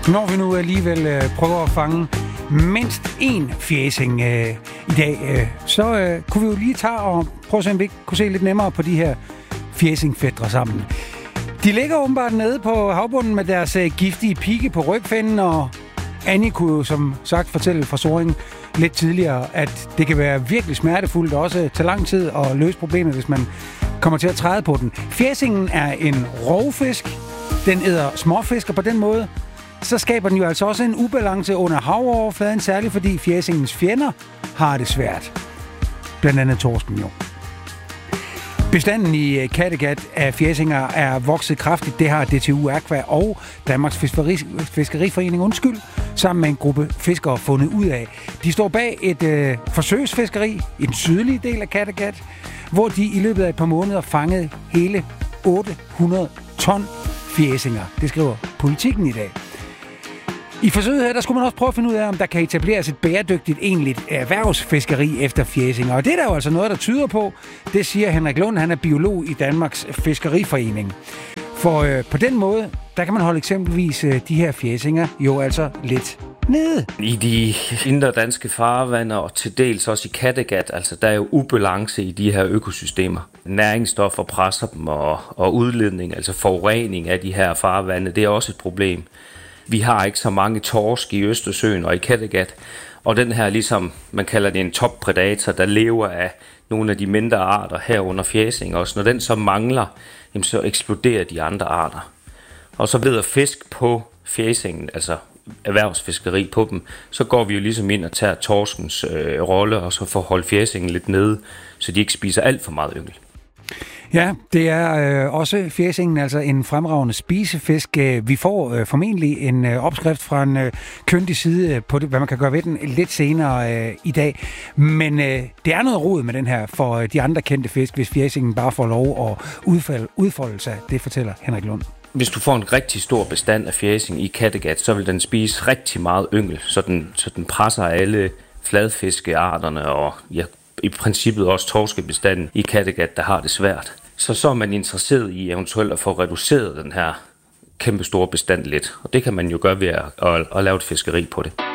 Når vi nu alligevel prøver at fange mindst én fjæsing i dag, så kunne vi jo lige tage og prøve at se, om vi kunne se lidt nemmere på de her fjæsingfætre sammen. De ligger åbenbart nede på havbunden med deres giftige pigge på rygfinnen, og Annie kunne jo som sagt fortælle fra Sorring lidt tidligere, at det kan være virkelig smertefuldt og også tage lang tid at løse problemet, hvis man kommer til at træde på den. Fjæsingen er en rovfisk. Den æder småfisk, og på den måde så skaber den jo altså også en ubalance under havoverfladen, særligt fordi fjæsingens fjender har det svært. Blandt andet torsken jo. Bestanden i Kattegat af fjæsinger er vokset kraftigt. Det har DTU Aqua og Danmarks Fiskeriforening sammen med en gruppe fiskere fundet ud af. De står bag et forsøgsfiskeri i den sydlige del af Kattegat, hvor de i løbet af et par måneder fangede hele 800 ton fjæsinger. Det skriver Politikken i dag. I forsøget her, der skulle man også prøve at finde ud af, om der kan etableres et bæredygtigt, egentligt erhvervsfiskeri efter fjæsinger. Og det er der jo altså noget, der tyder på. Det siger Henrik Lund, han er biolog i Danmarks Fiskeriforening. For på den måde, der kan man holde eksempelvis de her fjæsinger jo altså lidt nede. I de indre danske farvande og til dels også i Kattegat, altså der er jo ubalance i de her økosystemer. Næringsstoffer presser dem, og udledning, altså forurening af de her farvande, det er også et problem. Vi har ikke så mange torsk i Østersøen og i Kattegat, og den her, ligesom man kalder det en toppredator, der lever af nogle af de mindre arter herunder fjæsing også. Når den så mangler, så eksploderer de andre arter. Og så ved at fisk på fjæsingen, altså erhvervsfiskeri på dem, så går vi jo ligesom ind og tager torskens rolle, og så får holdt fjæsingen lidt nede, så de ikke spiser alt for meget yngel. Ja, det er også fjæsingen, altså en fremragende spisefisk. Vi får formentlig en opskrift fra en kyndig side på det, hvad man kan gøre ved den lidt senere i dag. Men det er noget rod med den her for de andre kendte fisk, hvis fjæsingen bare får lov at udfolde sig. Det fortæller Henrik Lund. Hvis du får en rigtig stor bestand af fjæsing i Kattegat, så vil den spise rigtig meget yngel, så den presser alle fladfiskearterne og i princippet også torskebestanden i Kattegat, der har det svært. Så er man interesseret i eventuelt at få reduceret den her kæmpe store bestand lidt. Og det kan man jo gøre ved at lave et fiskeri på det.